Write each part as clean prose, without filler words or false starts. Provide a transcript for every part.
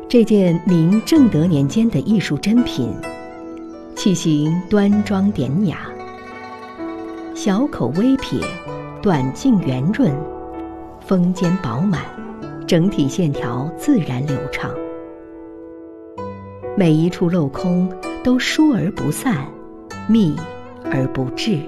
这件明正德年间的艺术珍品，器形端庄典雅，小口微撇，短径圆润，锋尖饱满，整体线条自然流畅。每一处镂空都疏而不散，密而不滞。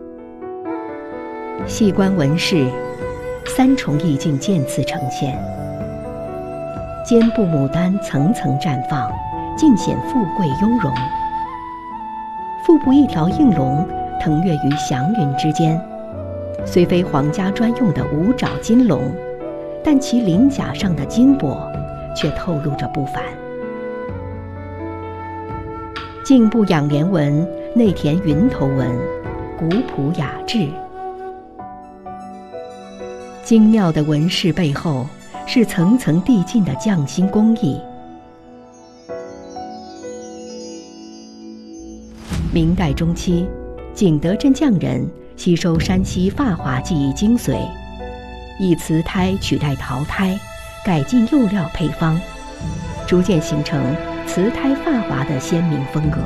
细观纹饰，三重意境渐次呈现。肩部牡丹层层绽放，尽显富贵雍容。腹部一条应龙腾跃于祥云之间，虽非皇家专用的五爪金龙，但其鳞甲上的金箔却透露着不凡。颈部仰莲纹，内填云头纹，古朴雅致。精妙的纹饰背后，是层层递进的匠心工艺。明代中期，景德镇匠人吸收山西发华技艺精髓，以瓷胎取代陶胎，改进釉料配方，逐渐形成瓷胎发华的鲜明风格。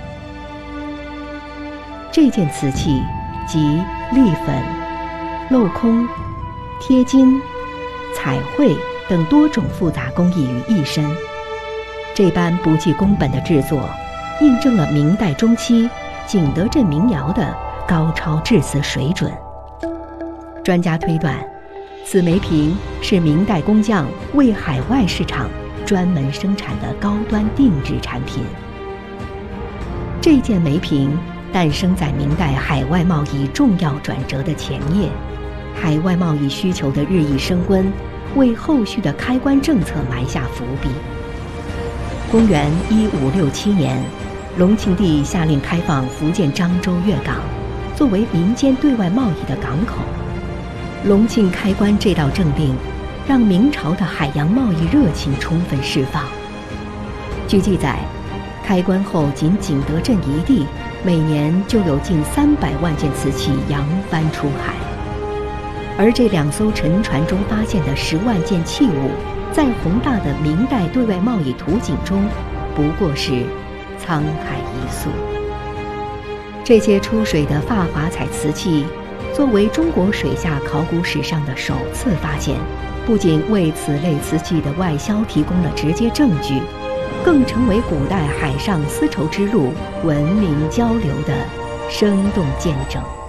这件瓷器集立粉、镂空、贴金、彩绘等多种复杂工艺于一身，这般不计工本的制作，印证了明代中期景德镇民窑的高超制瓷水准。专家推断，此梅瓶是明代工匠为海外市场专门生产的高端定制产品。这件梅瓶诞生在明代海外贸易重要转折的前夜，海外贸易需求的日益升温，为后续的开关政策埋下伏笔。公元1567年，隆庆帝下令开放福建漳州粤港，作为民间对外贸易的港口。隆庆开关这道政令，让明朝的海洋贸易热情充分释放。据记载，开关后仅景德镇一地，每年就有近300万件瓷器扬帆出海。而这2艘沉船中发现的10万件器物，在宏大的明代对外贸易图景中，不过是沧海一粟。这些出水的发华彩瓷器，作为中国水下考古史上的首次发现，不仅为此类瓷器的外销提供了直接证据，更成为古代海上丝绸之路文明交流的生动见证。